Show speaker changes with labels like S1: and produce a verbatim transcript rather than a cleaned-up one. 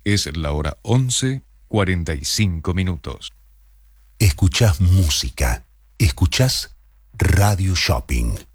S1: Es la hora once, cuarenta y cinco minutos.
S2: Escuchás música. Escuchás Radio Shopping.